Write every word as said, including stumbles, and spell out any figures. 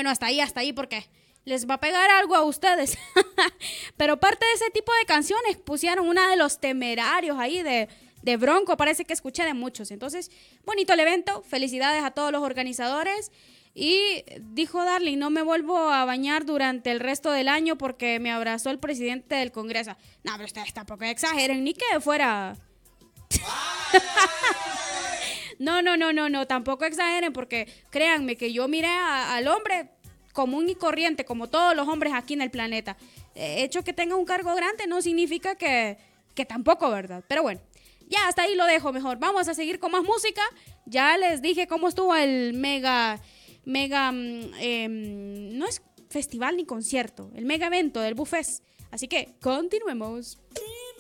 bueno, hasta ahí, hasta ahí, porque les va a pegar algo a ustedes. Pero parte de ese tipo de canciones pusieron una de Los Temerarios ahí de, de Bronco, parece que escuché de muchos. Entonces, bonito el evento, felicidades a todos los organizadores. Y dijo Darling, no me vuelvo a bañar durante el resto del año porque me abrazó el presidente del Congreso. No, pero ustedes tampoco exageren, ni que fuera... No, no, no, no, no, tampoco exageren porque créanme que yo miré a, al hombre común y corriente, como todos los hombres aquí en el planeta. Eh, hecho que tenga un cargo grande no significa que, que tampoco, ¿verdad? Pero bueno, ya hasta ahí lo dejo mejor. Vamos a seguir con más música. Ya les dije cómo estuvo el mega... mega, eh, no es festival ni concierto, el mega evento del Buffet. Así que continuemos.